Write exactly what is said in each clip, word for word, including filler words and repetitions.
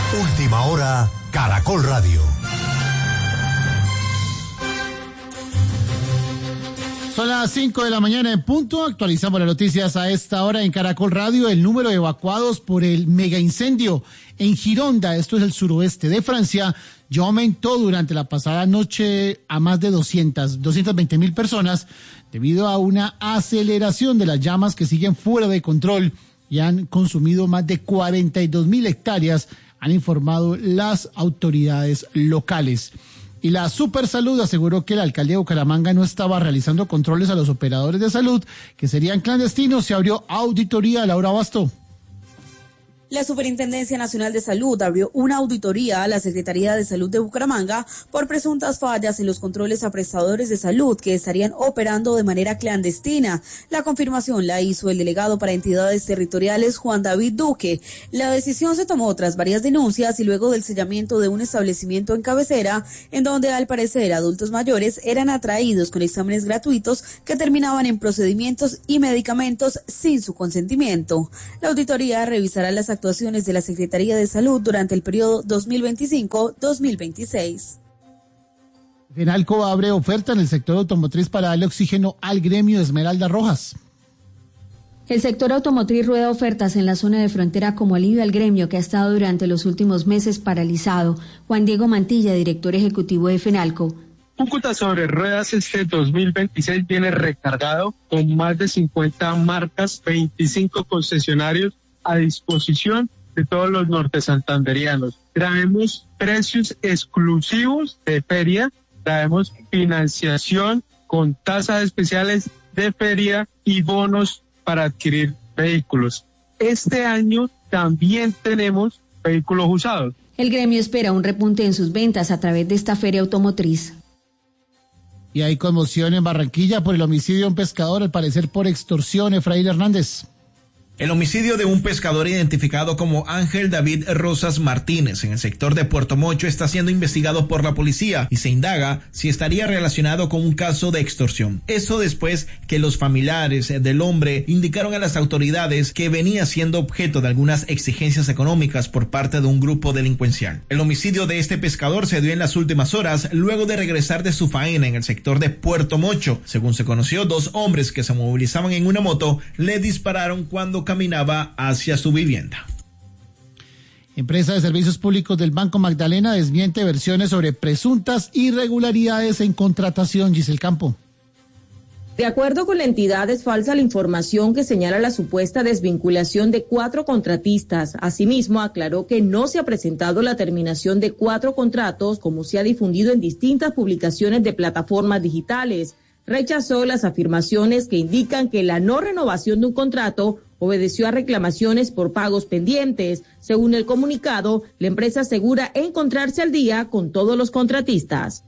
Última hora, Caracol Radio. Son las cinco de la mañana en punto. Actualizamos las noticias a esta hora en Caracol Radio. El número de evacuados por el mega incendio en Gironda, esto es el suroeste de Francia, ya aumentó durante la pasada noche a más de doscientas, doscientas veinte mil personas debido a una aceleración de las llamas que siguen fuera de control y han consumido más de cuarenta y dos mil hectáreas, han informado las autoridades locales. Y la Supersalud aseguró que la alcaldía de Bucaramanga no estaba realizando controles a los operadores de salud, que serían clandestinos. Se abrió auditoría. Laura Basto. La Superintendencia Nacional de Salud abrió una auditoría a la Secretaría de Salud de Bucaramanga por presuntas fallas en los controles a prestadores de salud que estarían operando de manera clandestina. La confirmación la hizo el delegado para entidades territoriales Juan David Duque. La decisión se tomó tras varias denuncias y luego del sellamiento de un establecimiento en Cabecera, en donde al parecer adultos mayores eran atraídos con exámenes gratuitos que terminaban en procedimientos y medicamentos sin su consentimiento. La auditoría revisará las actuaciones de la Secretaría de Salud durante el periodo dos mil veinticinco a dos mil veintiséis. Fenalco abre oferta en el sector automotriz para darle oxígeno al gremio de Esmeraldas Rojas. El sector automotriz rueda ofertas en la zona de frontera como alivio al gremio que ha estado durante los últimos meses paralizado. Juan Diego Mantilla, director ejecutivo de Fenalco. Cúcuta sobre ruedas este dos mil veintiséis viene recargado con más de cincuenta marcas, veinticinco concesionarios a disposición de todos los nortesantanderianos. Traemos precios exclusivos de feria, traemos financiación con tasas especiales de feria y bonos para adquirir vehículos. Este año también tenemos vehículos usados. El gremio espera un repunte en sus ventas a través de esta feria automotriz. Y hay conmoción en Barranquilla por el homicidio de un pescador, al parecer por extorsión. Efraín Hernández. El homicidio de un pescador identificado como Ángel David Rosas Martínez en el sector de Puerto Mocho está siendo investigado por la policía y se indaga si estaría relacionado con un caso de extorsión. Eso después que los familiares del hombre indicaron a las autoridades que venía siendo objeto de algunas exigencias económicas por parte de un grupo delincuencial. El homicidio de este pescador se dio en las últimas horas luego de regresar de su faena en el sector de Puerto Mocho. Según se conoció, dos hombres que se movilizaban en una moto le dispararon cuando caminaba hacia su vivienda. Empresa de Servicios Públicos del Banco Magdalena desmiente versiones sobre presuntas irregularidades en contratación. Giselle Campo. De acuerdo con la entidad, es falsa la información que señala la supuesta desvinculación de cuatro contratistas. Asimismo, aclaró que no se ha presentado la terminación de cuatro contratos, como se ha difundido en distintas publicaciones de plataformas digitales. Rechazó las afirmaciones que indican que la no renovación de un contrato obedeció a reclamaciones por pagos pendientes. Según el comunicado, la empresa asegura encontrarse al día con todos los contratistas.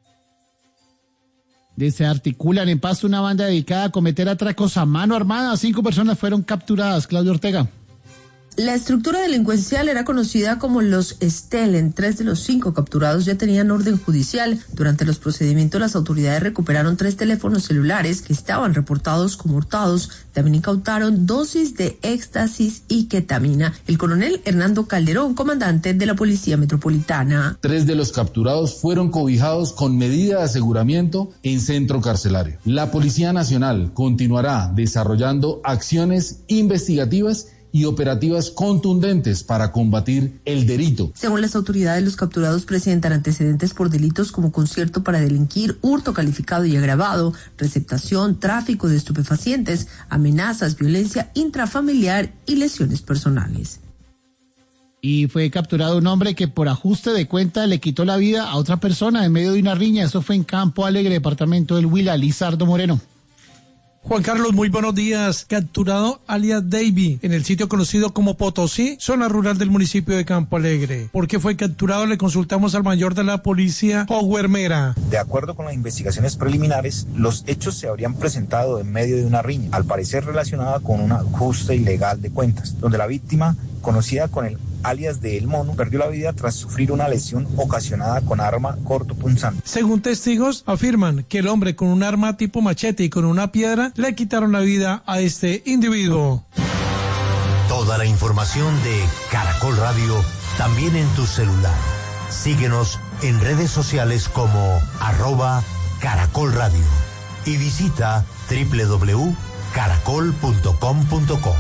Desarticulan en Pasto una banda dedicada a cometer atracos a mano armada. Cinco personas fueron capturadas. Claudio Ortega. La estructura delincuencial era conocida como los Stelen. Tres de los cinco capturados ya tenían orden judicial. Durante los procedimientos, las autoridades recuperaron tres teléfonos celulares que estaban reportados como hurtados. También incautaron dosis de éxtasis y ketamina. El coronel Hernando Calderón, comandante de la Policía Metropolitana. Tres de los capturados fueron cobijados con medida de aseguramiento en centro carcelario. La Policía Nacional continuará desarrollando acciones investigativas y operativas contundentes para combatir el delito. Según las autoridades, los capturados presentan antecedentes por delitos como concierto para delinquir, hurto calificado y agravado, receptación, tráfico de estupefacientes, amenazas, violencia intrafamiliar y lesiones personales. Y fue capturado un hombre que por ajuste de cuenta le quitó la vida a otra persona en medio de una riña. Eso fue en Campo Alegre, departamento del Huila. Lizardo Moreno. Juan Carlos, muy buenos días. Capturado alias Davy en el sitio conocido como Potosí, zona rural del municipio de Campo Alegre. ¿Por qué fue capturado? Le consultamos al mayor de la policía, Howard Mera. De acuerdo con las investigaciones preliminares, los hechos se habrían presentado en medio de una riña, al parecer relacionada con un ajuste ilegal de cuentas, donde la víctima, conocida con el alias de El Mono, perdió la vida tras sufrir una lesión ocasionada con arma cortopunzante. Según testigos, afirman que el hombre con un arma tipo machete y con una piedra le quitaron la vida a este individuo. Toda la información de Caracol Radio también en tu celular. Síguenos en redes sociales como arroba Caracol Radio y visita doble u doble u doble u punto caracol punto com punto co.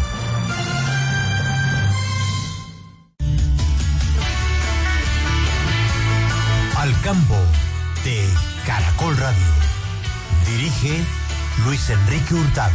Al campo de Caracol Radio. Dirige Luis Enrique Hurtado.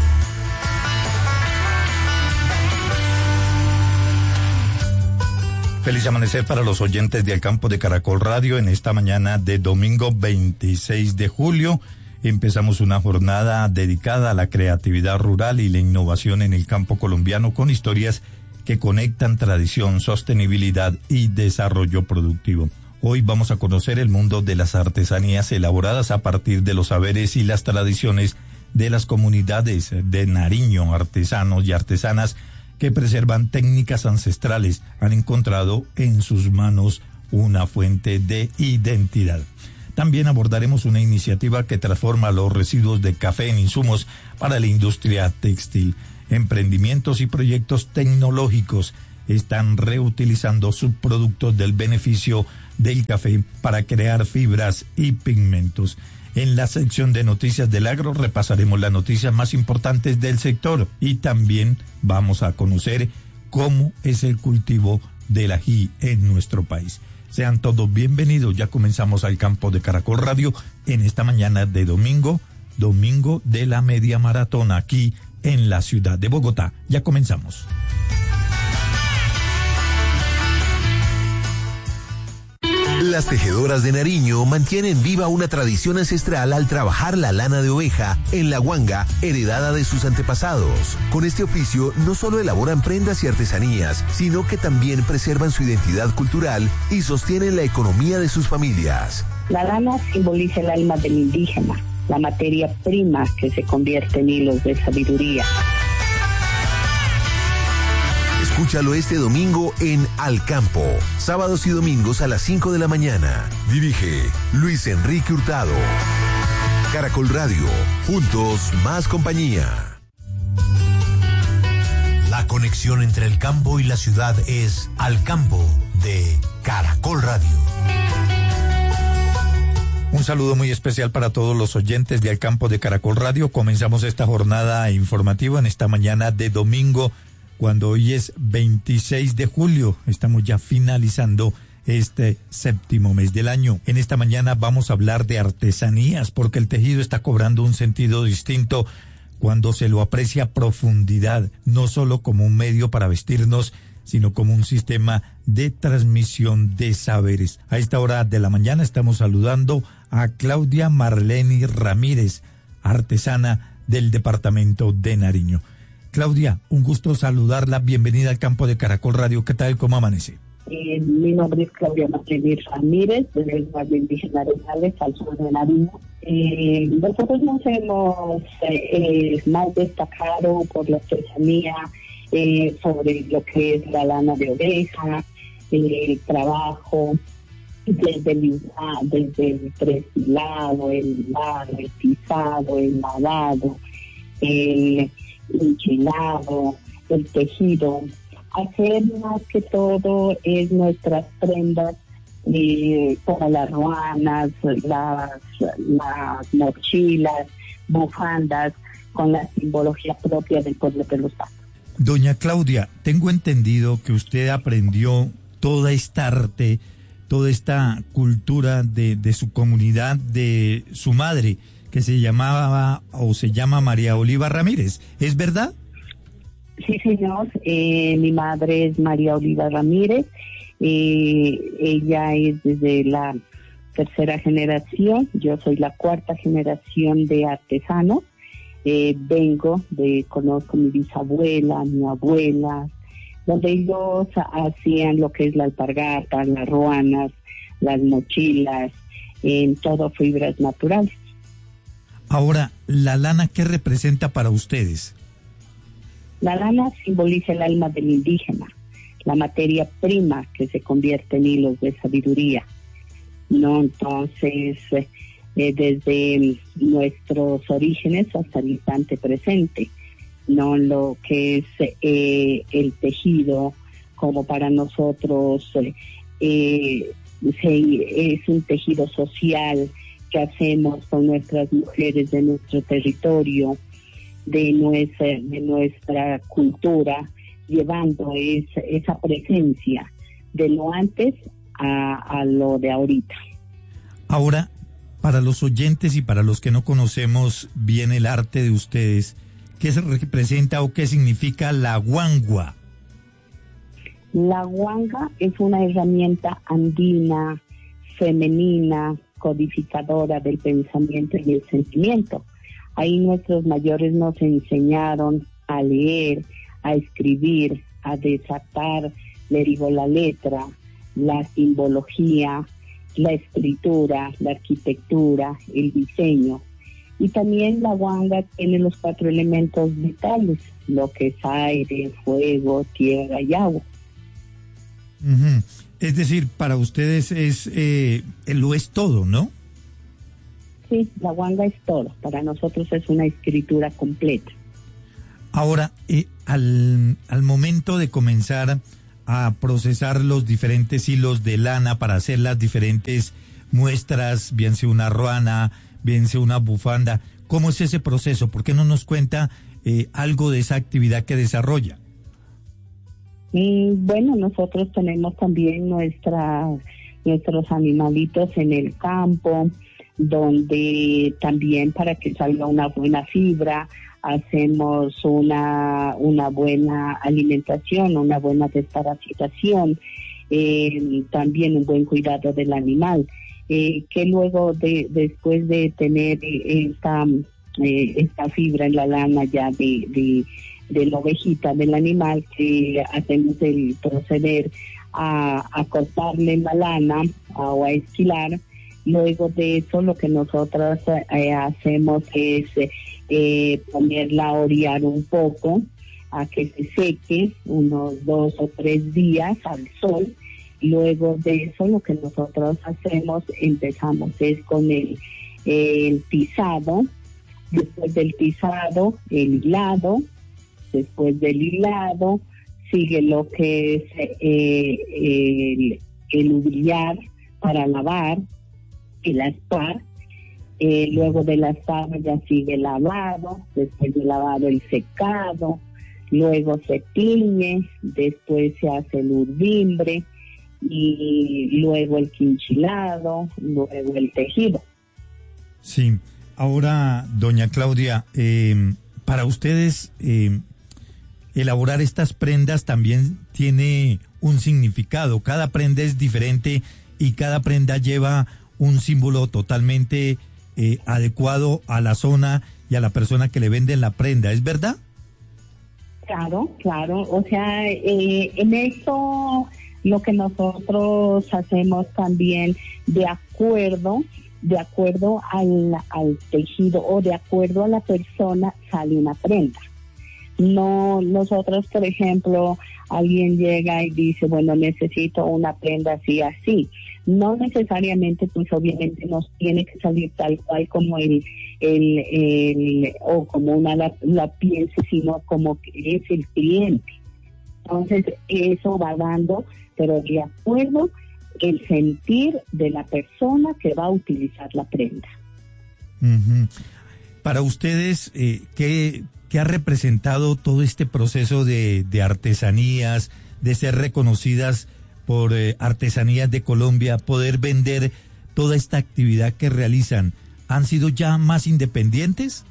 Feliz amanecer para los oyentes de Al Campo de Caracol Radio en esta mañana de domingo veintiséis de julio. Empezamos una jornada dedicada a la creatividad rural y la innovación en el campo colombiano con historias que conectan tradición, sostenibilidad y desarrollo productivo. Hoy vamos a conocer el mundo de las artesanías elaboradas a partir de los saberes y las tradiciones de las comunidades de Nariño, artesanos y artesanas que preservan técnicas ancestrales, han encontrado en sus manos una fuente de identidad. También abordaremos una iniciativa que transforma los residuos de café en insumos para la industria textil. Emprendimientos y proyectos tecnológicos están reutilizando subproductos del beneficio del café para crear fibras y pigmentos. En la sección de noticias del agro repasaremos las noticias más importantes del sector y también vamos a conocer cómo es el cultivo del ají en nuestro país. Sean todos bienvenidos, ya comenzamos Al Campo de Caracol Radio en esta mañana de domingo, domingo de la media maratón aquí en la ciudad de Bogotá. Ya comenzamos. Las tejedoras de Nariño mantienen viva una tradición ancestral al trabajar la lana de oveja en la guanga heredada de sus antepasados. Con este oficio no solo elaboran prendas y artesanías, sino que también preservan su identidad cultural y sostienen la economía de sus familias. La lana simboliza el alma del indígena, la materia prima que se convierte en hilos de sabiduría. Escúchalo este domingo en Al Campo, sábados y domingos a las cinco de la mañana. Dirige Luis Enrique Hurtado. Caracol Radio, juntos más compañía. La conexión entre el campo y la ciudad es Al Campo de Caracol Radio. Un saludo muy especial para todos los oyentes de Al Campo de Caracol Radio. Comenzamos esta jornada informativa en esta mañana de domingo, cuando hoy es veintiséis de julio, estamos ya finalizando este séptimo mes del año. En esta mañana vamos a hablar de artesanías, porque el tejido está cobrando un sentido distinto cuando se lo aprecia a profundidad, no solo como un medio para vestirnos, sino como un sistema de transmisión de saberes. A esta hora de la mañana estamos saludando a Claudia Marleni Ramírez, artesana del departamento de Nariño. Claudia, un gusto saludarla. Bienvenida al Campo de Caracol Radio. ¿Qué tal? ¿Cómo amanece? Eh, mi nombre es Claudia Marleni Ramírez, del barrio indígena Arenales, al sur de Nariño. Eh, nosotros nos hemos eh, más destacado por la artesanía eh, sobre lo que es la lana de oveja, eh, el trabajo desde el, desde el prestilado, el hilado, el pisado, el lavado, el enchilado, el tejido. Hacer más que todo es nuestras prendas, eh, como las ruanas, las, las mochilas, bufandas, con la simbología propia del pueblo de los Patos. Doña Claudia, tengo entendido que usted aprendió toda esta arte, toda esta cultura de, de su comunidad, de su madre, que se llamaba o se llama María Oliva Ramírez. ¿Es verdad? Sí, señor. Eh, mi madre es María Oliva Ramírez. Eh, ella es desde la tercera generación. Yo soy la cuarta generación de artesanos. Eh, vengo de, conozco mi bisabuela, mi abuela, donde ellos hacían lo que es la alpargata, las ruanas, las mochilas, en todo fibras naturales. Ahora, ¿la lana qué representa para ustedes? La lana simboliza el alma del indígena, la materia prima que se convierte en hilos de sabiduría, ¿no? Entonces, eh, desde nuestros orígenes hasta el instante presente, ¿no? Lo que es eh, el tejido como para nosotros eh, eh, se, es un tejido social que hacemos con nuestras mujeres de nuestro territorio, de nuestra, de nuestra cultura, llevando es, esa presencia de lo antes a, a lo de ahorita. Ahora, para los oyentes y para los que no conocemos bien el arte de ustedes, ¿qué se representa o qué significa la guangua? La guanga es una herramienta andina, femenina, codificadora del pensamiento y el sentimiento. Ahí nuestros mayores nos enseñaron a leer, a escribir, a desatar, le digo, la letra, la simbología, la escritura, la arquitectura, el diseño. Y también la guanga tiene los cuatro elementos vitales, lo que es aire, fuego, tierra y agua. Uh-huh. Es decir, para ustedes es eh, lo es todo, ¿no? Sí, la guanga es todo. Para nosotros es una escritura completa. Ahora, eh, al, al momento de comenzar a procesar los diferentes hilos de lana para hacer las diferentes muestras, bien sea una ruana, bien sea una bufanda, ¿cómo es ese proceso? ¿Por qué no nos cuenta eh, algo de esa actividad que desarrolla? Y bueno, nosotros tenemos también nuestra, nuestros animalitos en el campo, donde también para que salga una buena fibra, hacemos una, una buena alimentación, una buena desparasitación, eh, también un buen cuidado del animal, eh, que luego de después de tener esta, eh, esta fibra en la lana ya de, de de la ovejita del animal, que hacemos el proceder a, a cortarle la lana o a esquilar. Luego de eso lo que nosotros eh, hacemos es eh, ponerla a orear un poco, a que se seque unos dos o tres días al sol. Luego de eso lo que nosotros hacemos, empezamos es con el, el tizado, después del tizado el hilado. Después del hilado sigue lo que es eh, el, el ubillar para lavar, el aspar, eh, luego del aspar ya sigue el lavado, después del lavado el secado, luego se tiñe, después se hace el urdimbre y luego el quinchilado, luego el tejido. Sí, ahora doña Claudia, eh, para ustedes eh, elaborar estas prendas también tiene un significado. Cada prenda es diferente y cada prenda lleva un símbolo totalmente eh, adecuado a la zona y a la persona que le vende la prenda, ¿es verdad? Claro, claro. O sea, eh, en eso lo que nosotros hacemos también de acuerdo, de acuerdo al, al tejido o de acuerdo a la persona sale una prenda. No, nosotros, por ejemplo, alguien llega y dice, bueno, necesito una prenda así, así. No necesariamente, pues obviamente nos tiene que salir tal cual como el, el, el o como una la, la piense, sino como que es el cliente. Entonces, eso va dando, pero de acuerdo el sentir de la persona que va a utilizar la prenda. Uh-huh. Para ustedes, eh, ¿qué... ¿Qué ha representado todo este proceso de, de artesanías, de ser reconocidas por eh, Artesanías de Colombia, poder vender toda esta actividad que realizan? ¿Han sido ya más independientes?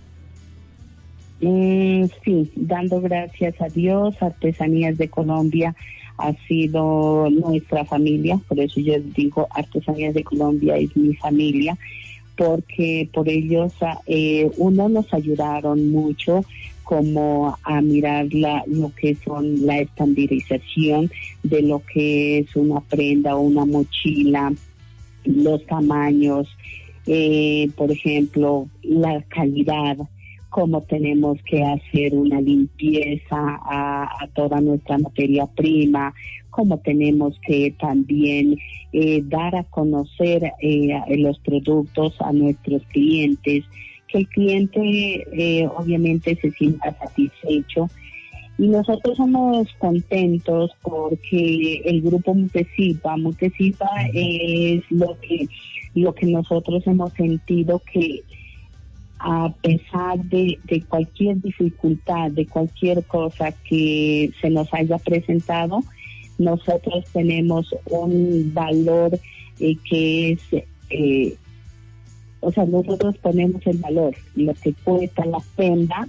Mm, sí, dando gracias a Dios, Artesanías de Colombia ha sido nuestra familia, por eso yo digo Artesanías de Colombia es mi familia, porque por ellos eh, uno nos ayudaron mucho como a mirar la, lo que son la estandarización de lo que es una prenda o una mochila, los tamaños, eh, por ejemplo, la calidad, cómo tenemos que hacer una limpieza a, a toda nuestra materia prima, cómo tenemos que también eh, dar a conocer eh, los productos a nuestros clientes, que el cliente eh, obviamente se sienta satisfecho Y nosotros somos contentos porque el grupo Mutesipa, Mutesipa es lo que, lo que nosotros hemos sentido que a pesar de, de cualquier dificultad, de cualquier cosa que se nos haya presentado, nosotros tenemos un valor eh, que es, eh, o sea, nosotros ponemos el valor, lo que cuesta la prenda,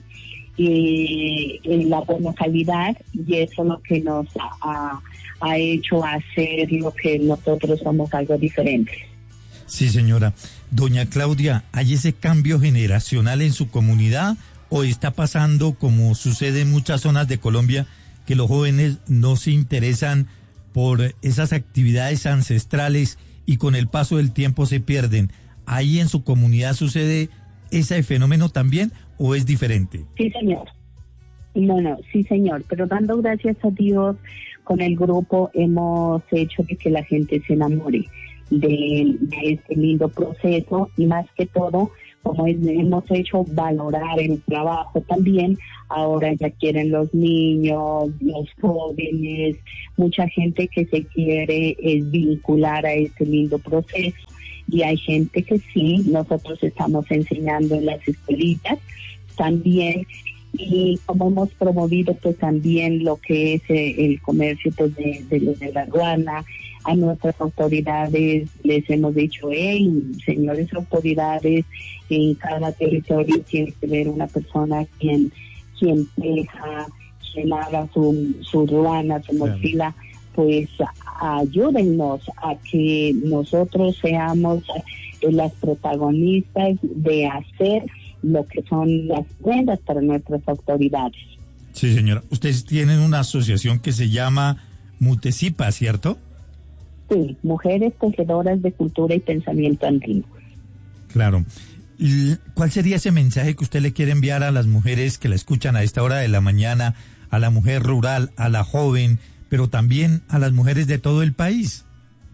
y, y la buena calidad, y eso es lo que nos ha, ha hecho hacer lo que nosotros somos algo diferente. Sí, señora. Doña Claudia, ¿hay ese cambio generacional en su comunidad o está pasando, como sucede en muchas zonas de Colombia, que los jóvenes no se interesan por esas actividades ancestrales y con el paso del tiempo se pierden? ¿Ahí en su comunidad sucede ese fenómeno también o es diferente? Sí, señor. No, no, sí, señor. Pero dando gracias a Dios, con el grupo hemos hecho que, que la gente se enamore de, de este lindo proceso, y más que todo, como es, hemos hecho valorar el trabajo también. Ahora ya quieren los niños, los jóvenes, mucha gente que se quiere eh, vincular a este lindo proceso. Y hay gente que sí, nosotros estamos enseñando en las escuelitas también, y como hemos promovido pues también lo que es eh, el comercio pues de, de los de la aduana, a nuestras autoridades les hemos dicho, hey, señores autoridades, en cada territorio tiene que haber una persona quien, quien teja, quien haga su, su ruana, su mochila, pues ayúdennos a que nosotros seamos eh, las protagonistas de hacer lo que son las prendas para nuestras autoridades. Sí, señora. Ustedes tienen una asociación que se llama Mutesipa, ¿cierto? Sí, Mujeres Tejedoras de Cultura y Pensamiento Andino. Claro. ¿Cuál sería ese mensaje que usted le quiere enviar a las mujeres que la escuchan a esta hora de la mañana, a la mujer rural, a la joven, pero también a las mujeres de todo el país?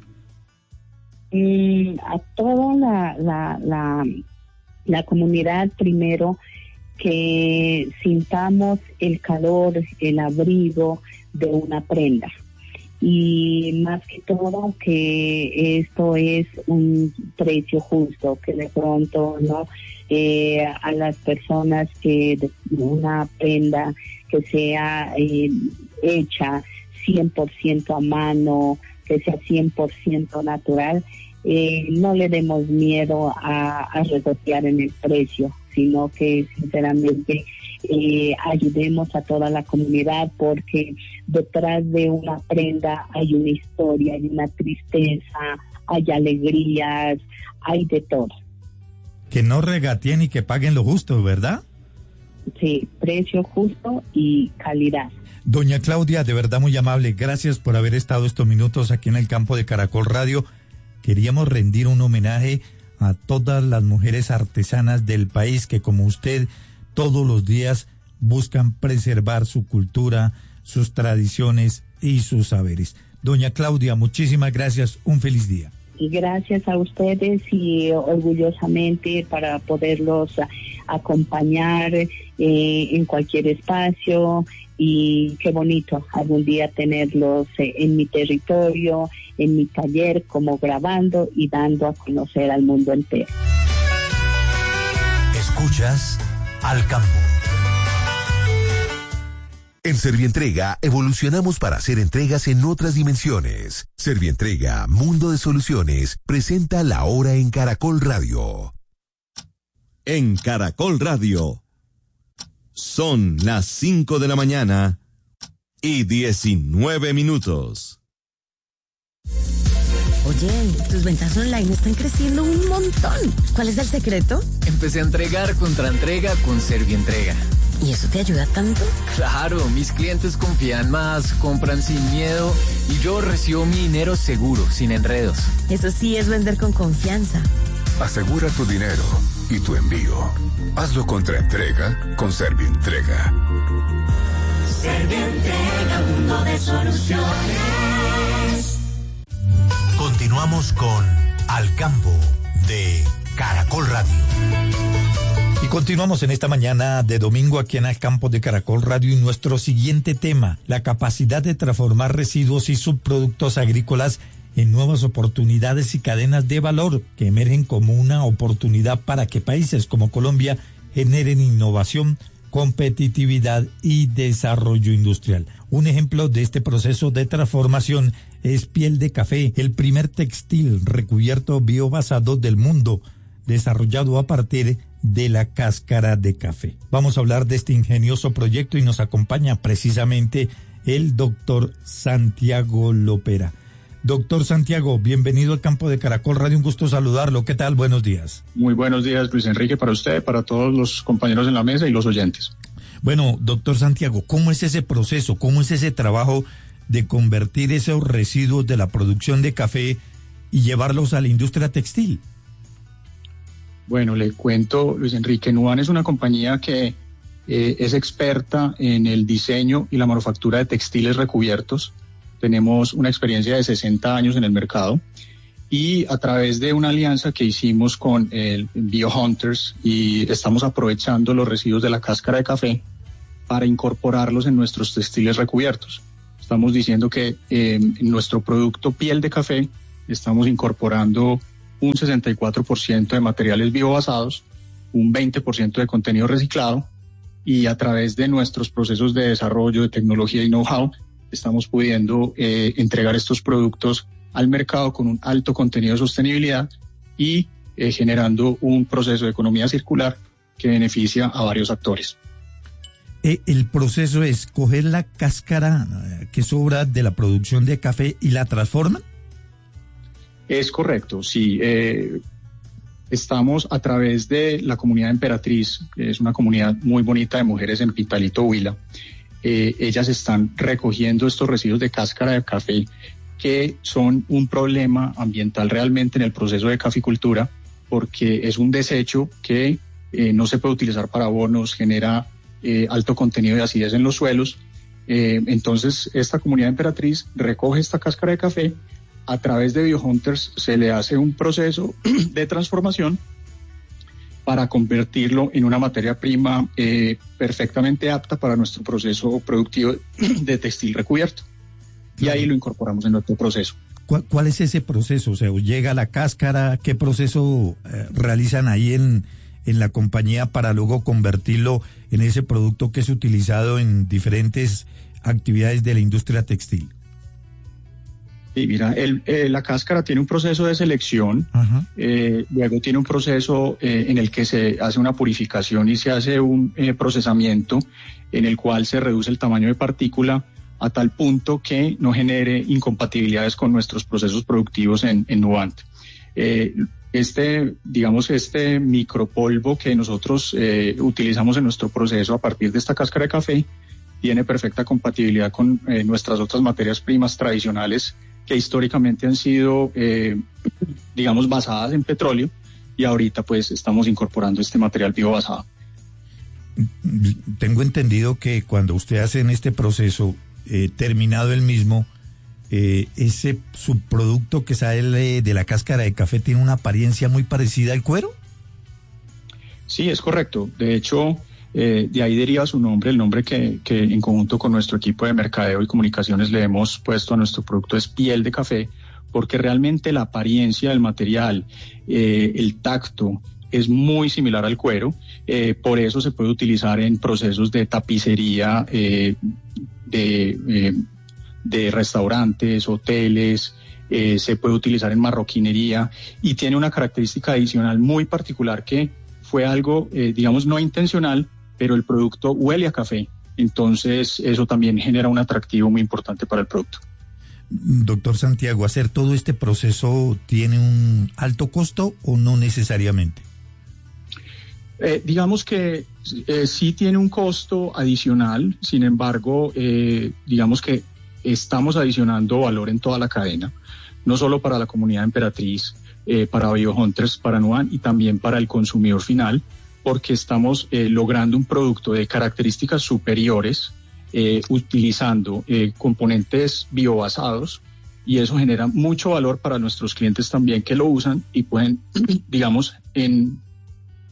Mm, a toda la, la, la, la comunidad, primero, que sintamos el calor, el abrigo de una prenda. Y más que todo que esto es un precio justo, que de pronto no eh, a las personas que de una prenda que sea eh, hecha cien por ciento a mano, que sea cien por ciento natural, eh, no le demos miedo a, a regotear en el precio, sino que sinceramente eh, ayudemos a toda la comunidad, porque detrás de una prenda hay una historia, hay una tristeza, hay alegrías, hay de todo. Que no regateen y que paguen lo justo, ¿verdad? Sí, precio justo y calidad. Doña Claudia, de verdad muy amable, gracias por haber estado estos minutos aquí en el campo de Caracol Radio. Queríamos rendir un homenaje a todas las mujeres artesanas del país que, como usted, todos los días buscan preservar su cultura, sus tradiciones y sus saberes. Doña Claudia, muchísimas gracias, un feliz día. Y gracias a ustedes, y orgullosamente para poderlos acompañar eh, en cualquier espacio, y qué bonito algún día tenerlos eh, en mi territorio, en mi taller, como grabando y dando a conocer al mundo entero. Escuchas Al Campo. En Servientrega evolucionamos para hacer entregas en otras dimensiones. Servientrega, Mundo de Soluciones, presenta La Hora en Caracol Radio. En Caracol Radio son las cinco de la mañana y diecinueve minutos. Oye, tus ventas online están creciendo un montón. ¿Cuál es el secreto? Empecé a entregar contra entrega con Servientrega. ¿Y eso te ayuda tanto? Claro, mis clientes confían más, compran sin miedo y yo recibo mi dinero seguro, sin enredos. Eso sí es vender con confianza. Asegura tu dinero y tu envío. Hazlo contra entrega con Servientrega. Servientrega, mundo de soluciones. Continuamos con Al Campo de Caracol Radio. Continuamos en esta mañana de domingo aquí en el campo de Caracol Radio y nuestro siguiente tema, la capacidad de transformar residuos y subproductos agrícolas en nuevas oportunidades y cadenas de valor que emergen como una oportunidad para que países como Colombia generen innovación, competitividad y desarrollo industrial. Un ejemplo de este proceso de transformación es Piel de Café, el primer textil recubierto biobasado del mundo, desarrollado a partir de la cáscara de café. Vamos a hablar de este ingenioso proyecto y nos acompaña precisamente el doctor Santiago Lopera. Doctor Santiago, bienvenido al campo de Caracol Radio, un gusto saludarlo. ¿Qué tal? Buenos días. Muy buenos días, Luis Enrique, para usted, para todos los compañeros en la mesa y los oyentes. Bueno, doctor Santiago, ¿cómo es ese proceso? ¿Cómo es ese trabajo de convertir esos residuos de la producción de café y llevarlos a la industria textil? Bueno, le cuento, Luis Enrique, Nuban es una compañía que eh, es experta en el diseño y la manufactura de textiles recubiertos. Tenemos una experiencia de sesenta años en el mercado y a través de una alianza que hicimos con el BioHunters y estamos aprovechando los residuos de la cáscara de café para incorporarlos en nuestros textiles recubiertos. Estamos diciendo que eh, en nuestro producto Piel de Café estamos incorporando un sesenta y cuatro por ciento de materiales biobasados, un veinte por ciento de contenido reciclado y a través de nuestros procesos de desarrollo de tecnología y know-how estamos pudiendo eh, entregar estos productos al mercado con un alto contenido de sostenibilidad y eh, generando un proceso de economía circular que beneficia a varios actores. Eh, el proceso es coger la cáscara que sobra de la producción de café y la transforman. Es correcto, sí. Eh, estamos a través de la comunidad Emperatriz, que es una comunidad muy bonita de mujeres en Pitalito, Huila. Eh, ellas están recogiendo estos residuos de cáscara de café que son un problema ambiental realmente en el proceso de caficultura porque es un desecho que eh, no se puede utilizar para abonos, genera eh, alto contenido de acidez en los suelos. Eh, entonces esta comunidad Emperatriz recoge esta cáscara de café. A través de BioHunters se le hace un proceso de transformación para convertirlo en una materia prima eh, perfectamente apta para nuestro proceso productivo de textil recubierto. Y ahí lo incorporamos en nuestro proceso. ¿Cuál, cuál es ese proceso? O sea, llega la cáscara, ¿qué proceso eh, realizan ahí en, en la compañía para luego convertirlo en ese producto que es utilizado en diferentes actividades de la industria textil? Sí, mira, el, eh, la cáscara tiene un proceso de selección, eh, luego tiene un proceso eh, en el que se hace una purificación y se hace un eh, procesamiento en el cual se reduce el tamaño de partícula a tal punto que no genere incompatibilidades con nuestros procesos productivos en, en Nuvant. Eh, este, digamos, este micropolvo que nosotros eh, utilizamos en nuestro proceso a partir de esta cáscara de café tiene perfecta compatibilidad con eh, nuestras otras materias primas tradicionales que históricamente han sido, eh, digamos, basadas en petróleo y ahorita pues estamos incorporando este material biobasado. Tengo entendido que cuando usted hace en este proceso, eh, terminado el mismo, eh, ese subproducto que sale de la cáscara de café tiene una apariencia muy parecida al cuero. Sí, es correcto. De hecho, Eh, de ahí deriva su nombre, el nombre que, que en conjunto con nuestro equipo de mercadeo y comunicaciones le hemos puesto a nuestro producto es Piel de Café, porque realmente la apariencia del material, eh, el tacto, es muy similar al cuero, eh, por eso se puede utilizar en procesos de tapicería, eh, de, eh, de restaurantes, hoteles, eh, se puede utilizar en marroquinería y tiene una característica adicional muy particular que fue algo, eh, digamos, no intencional, pero el producto huele a café, entonces eso también genera un atractivo muy importante para el producto. Doctor Santiago, ¿hacer todo este proceso tiene un alto costo o no necesariamente? Eh, digamos que eh, sí tiene un costo adicional, sin embargo, eh, digamos que estamos adicionando valor en toda la cadena, no solo para la comunidad Emperatriz, eh, para BioHunters, para Nuban y también para el consumidor final, porque estamos eh, logrando un producto de características superiores, eh, utilizando eh, componentes biobasados, y eso genera mucho valor para nuestros clientes también que lo usan y pueden, digamos, en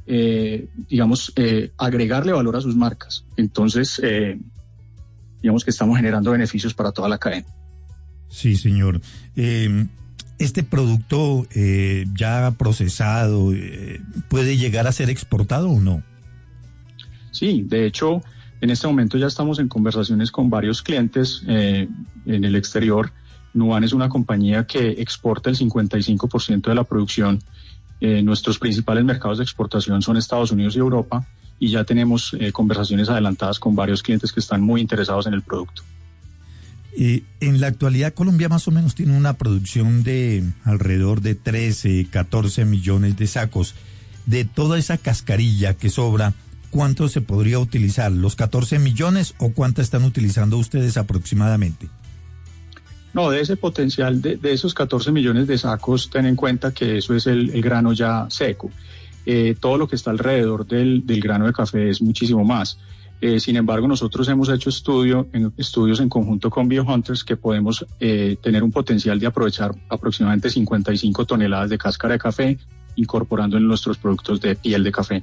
eh, digamos, eh, agregarle valor a sus marcas. Entonces, eh, digamos que estamos generando beneficios para toda la cadena. Sí, señor. Eh, ¿Este producto eh, ya procesado eh, puede llegar a ser exportado o no? Sí, de hecho, en este momento ya estamos en conversaciones con varios clientes eh, en el exterior. Nuban es una compañía que exporta el cincuenta y cinco por ciento de la producción. Eh, nuestros principales mercados de exportación son Estados Unidos y Europa, y ya tenemos eh, conversaciones adelantadas con varios clientes que están muy interesados en el producto. Eh, en la actualidad Colombia más o menos tiene una producción de alrededor de trece, catorce millones de sacos. De toda esa cascarilla que sobra, ¿cuánto se podría utilizar? ¿Los catorce millones o cuánto están utilizando ustedes aproximadamente? No, de ese potencial, de, de esos catorce millones de sacos, ten en cuenta que eso es el, el grano ya seco. Eh, todo lo que está alrededor del, del grano de café es muchísimo más. Eh, sin embargo, nosotros hemos hecho estudio, en, estudios en conjunto con BioHunters que podemos eh, tener un potencial de aprovechar aproximadamente cincuenta y cinco toneladas de cáscara de café, incorporando en nuestros productos de piel de café.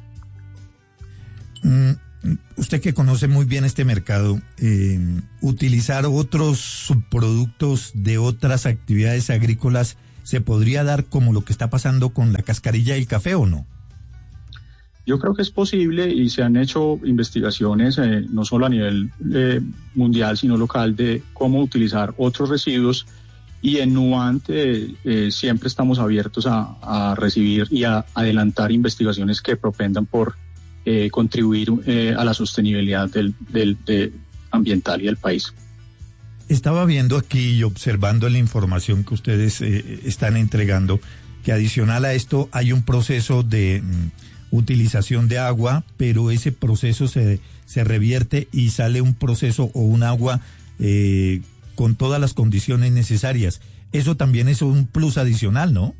Mm, usted que conoce muy bien este mercado, eh, utilizar otros subproductos de otras actividades agrícolas, ¿se podría dar como lo que está pasando con la cascarilla del café o no? Yo creo que es posible y se han hecho investigaciones, eh, no solo a nivel eh, mundial, sino local, de cómo utilizar otros residuos. Y en Nuant eh, eh, siempre estamos abiertos a, a recibir y a adelantar investigaciones que propendan por eh, contribuir eh, a la sostenibilidad del, del, de ambiental y del país. Estaba viendo aquí y observando la información que ustedes eh, están entregando, que adicional a esto hay un proceso de mm, utilización de agua, pero ese proceso se, se revierte y sale un proceso o un agua eh, con todas las condiciones necesarias. Eso también es un plus adicional, ¿no?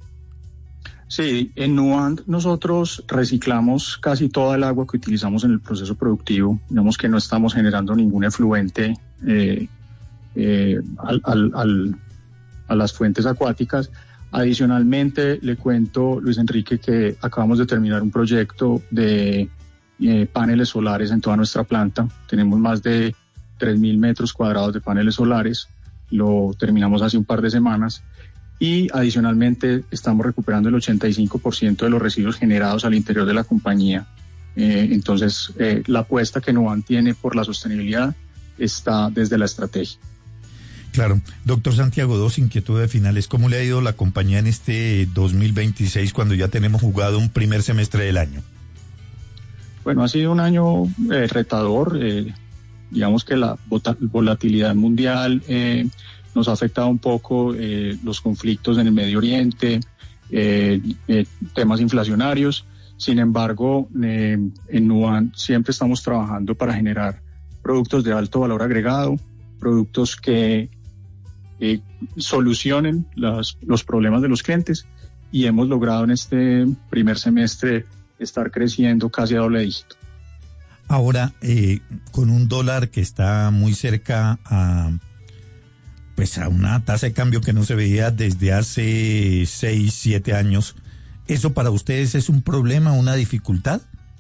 Sí, en Nuant nosotros reciclamos casi toda el agua que utilizamos en el proceso productivo. Digamos que no estamos generando ningún efluente eh, eh, al, al, al, a las fuentes acuáticas. Adicionalmente, le cuento, Luis Enrique, que acabamos de terminar un proyecto de eh, paneles solares en toda nuestra planta. Tenemos más de tres mil metros cuadrados de paneles solares. Lo terminamos hace un par de semanas. Y adicionalmente, estamos recuperando el ochenta y cinco por ciento de los residuos generados al interior de la compañía. Eh, entonces, eh, la apuesta que Nuban tiene por la sostenibilidad está desde la estrategia. Claro. Doctor Santiago, dos inquietudes finales. ¿Cómo le ha ido la compañía en este dos mil veintiséis cuando ya tenemos jugado un primer semestre del año? Bueno, ha sido un año eh, retador. Eh, digamos que la volatilidad mundial eh, nos ha afectado un poco, eh, los conflictos en el Medio Oriente, eh, eh, temas inflacionarios. Sin embargo, eh, en Nuban siempre estamos trabajando para generar productos de alto valor agregado, productos que Eh, solucionen las, los problemas de los clientes, y hemos logrado en este primer semestre estar creciendo casi a doble dígito. Ahora, eh, con un dólar que está muy cerca a, pues a una tasa de cambio que no se veía desde hace seis, siete años, ¿eso para ustedes es un problema, una dificultad?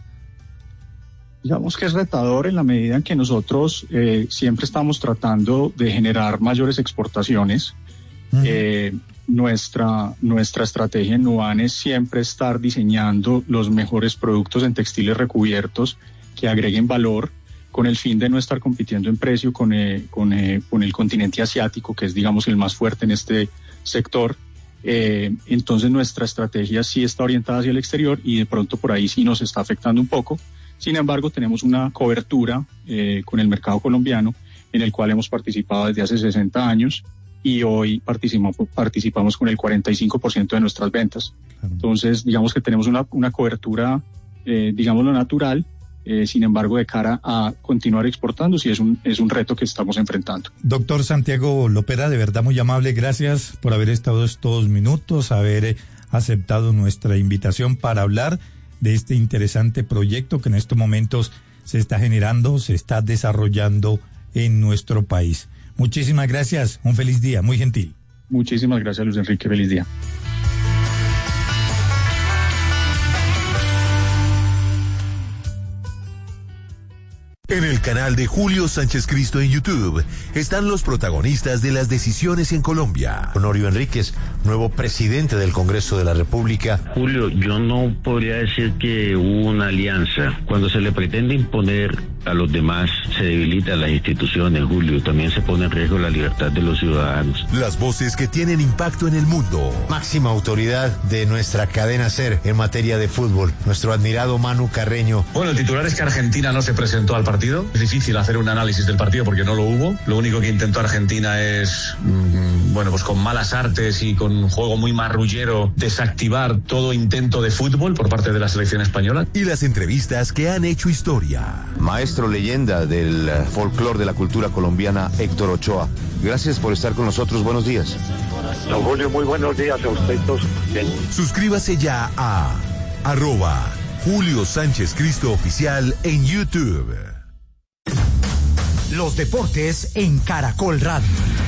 Digamos que es retador en la medida en que nosotros eh, siempre estamos tratando de generar mayores exportaciones. Uh-huh. Eh, nuestra, nuestra estrategia en Nuban es siempre estar diseñando los mejores productos en textiles recubiertos que agreguen valor, con el fin de no estar compitiendo en precio con, eh, con, eh, con el continente asiático, que es, digamos, el más fuerte en este sector. Eh, entonces nuestra estrategia sí está orientada hacia el exterior y de pronto por ahí sí nos está afectando un poco. Sin embargo, tenemos una cobertura eh, con el mercado colombiano, en el cual hemos participado desde hace sesenta años, y hoy participamos, participamos con el cuarenta y cinco por ciento de nuestras ventas. Claro. Entonces, digamos que tenemos una, una cobertura, eh, digamos, lo natural. Eh, sin embargo, de cara a continuar exportando, sí es un, es un reto que estamos enfrentando. Doctor Santiago Lopera, de verdad muy amable, gracias por haber estado estos minutos, haber eh, aceptado nuestra invitación para hablar de este interesante proyecto que en estos momentos se está generando, se está desarrollando en nuestro país. Muchísimas gracias, un feliz día, muy gentil. Muchísimas gracias, Luis Enrique, feliz día. En el canal de Julio Sánchez Cristo en YouTube están los protagonistas de las decisiones en Colombia. Honorio Enríquez, nuevo presidente del Congreso de la República. Julio, yo no podría decir que hubo una alianza. Cuando se le pretende imponer a los demás, se debilitan las instituciones, Julio. También se pone en riesgo la libertad de los ciudadanos. Las voces que tienen impacto en el mundo. Máxima autoridad de nuestra cadena SER en materia de fútbol, nuestro admirado Manu Carreño. Bueno, el titular es que Argentina no se presentó al partido. Es difícil hacer un análisis del partido porque no lo hubo. Lo único que intentó Argentina es, mmm, bueno, pues con malas artes y con un juego muy marrullero, desactivar todo intento de fútbol por parte de la selección española. Y las entrevistas que han hecho historia. Maestro leyenda del folclore de la cultura colombiana, Héctor Ochoa. Gracias por estar con nosotros. Buenos días. Don Julio, muy buenos días a usted todos. Suscríbase ya a arroba Julio Sánchez Cristo Oficial en YouTube. Los deportes en Caracol Radio.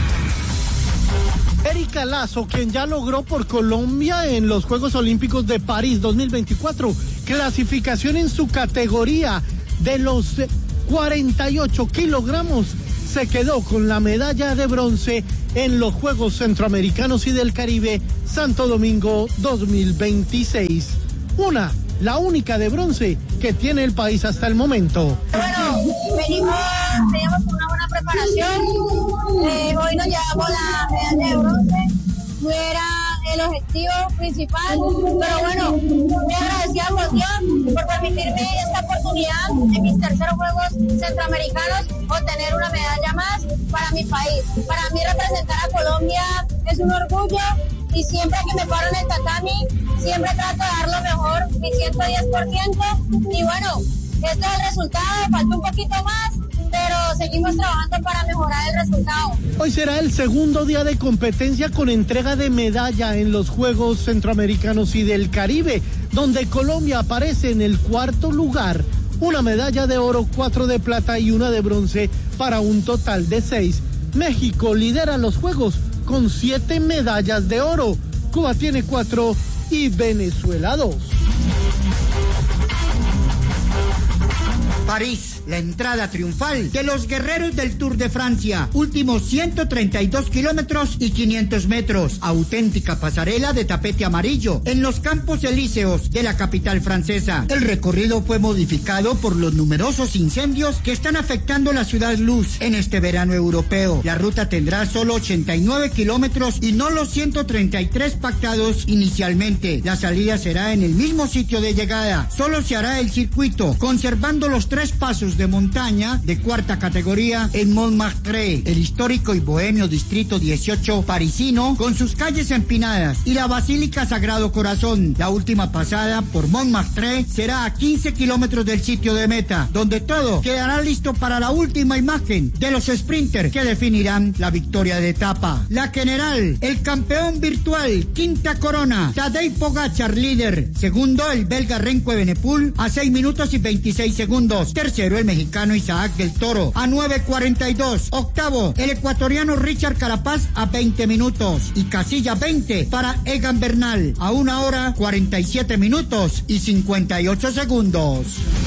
Erika Lazo, quien ya logró por Colombia en los Juegos Olímpicos de París dos mil veinticuatro clasificación en su categoría de los cuarenta y ocho kilogramos, se quedó con la medalla de bronce en los Juegos Centroamericanos y del Caribe Santo Domingo dos mil veintiséis. Una, la única de bronce que tiene el país hasta el momento. Bueno, venimos, teníamos una buena preparación, eh, hoy nos llevamos la medalla de bronce, no era el objetivo principal, pero bueno, muy agradecida por Dios por permitirme esta oportunidad en mis terceros Juegos Centroamericanos obtener una medalla más para mi país. Para mí representar a Colombia es un orgullo y siempre que me paro en el tatami, siempre trato de dar lo mejor, mi ciento diez por ciento, y bueno, este es el resultado, falta un poquito más, pero seguimos trabajando para mejorar el resultado. Hoy será el segundo día de competencia con entrega de medalla en los Juegos Centroamericanos y del Caribe, donde Colombia aparece en el cuarto lugar. Una medalla de oro, cuatro de plata y una de bronce para un total de seis. México lidera los Juegos con siete medallas de oro. Cuba tiene cuatro y Venezuela dos. París, la entrada triunfal de los guerreros del Tour de Francia. Últimos ciento treinta y dos kilómetros y quinientos metros. Auténtica pasarela de tapete amarillo en los Campos Elíseos de la capital francesa. El recorrido fue modificado por los numerosos incendios que están afectando la ciudad luz en este verano europeo. La ruta tendrá solo ochenta y nueve kilómetros y no los ciento treinta y tres pactados inicialmente. La salida será en el mismo sitio de llegada. Solo se hará el circuito, conservando los tres pasos de montaña de cuarta categoría en Montmartre, el histórico y bohemio distrito dieciocho parisino, con sus calles empinadas, y la Basílica Sagrado Corazón. La última pasada por Montmartre será a quince kilómetros del sitio de meta, donde todo quedará listo para la última imagen de los sprinters que definirán la victoria de etapa. La general, el campeón virtual, quinta corona, Tadej Pogačar líder, segundo el belga Remco Evenepoel a seis minutos y veintiséis segundos. Tercero, el mexicano Isaac del Toro a nueve cuarenta y dos. Octavo, el ecuatoriano Richard Carapaz a veinte minutos. Y casilla veinte para Egan Bernal a una hora cuarenta y siete minutos y cincuenta y ocho segundos.